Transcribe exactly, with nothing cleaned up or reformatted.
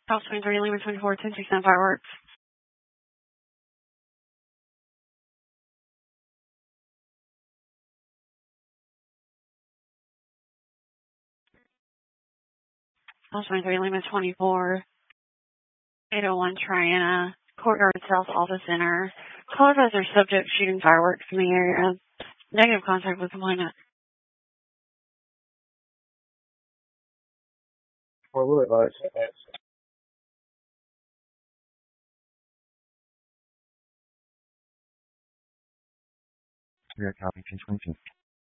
South twenty-three, Lima twenty-four, ten percent fireworks. South twenty-three, Lima twenty-four, eight oh one, Triana, Courtyard South Office Center. Call advisor subject shooting fireworks in the area. Negative contact with complainant. Or will advise. Here, copy, ten twenty-two.